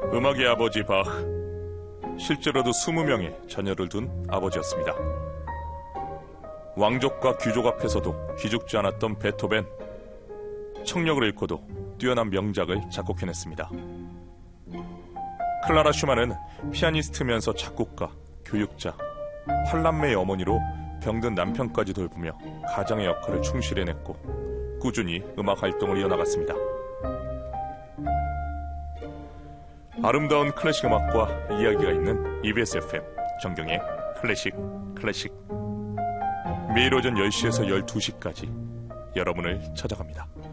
음악의 아버지 바흐, 실제로도 20명의 자녀를 둔 아버지였습니다. 왕족과 귀족 앞에서도 기죽지 않았던 베토벤, 청력을 잃고도 뛰어난 명작을 작곡해냈습니다. 클라라 슈만은 피아니스트면서 작곡가, 교육자, 8남매의 어머니로 병든 남편까지 돌보며 가장의 역할을 충실해냈고 꾸준히 음악 활동을 이어나갔습니다. 아름다운 클래식 음악과 이야기가 있는 EBS FM 정경의 클래식 매일 오전 10시에서 12시까지 여러분을 찾아갑니다.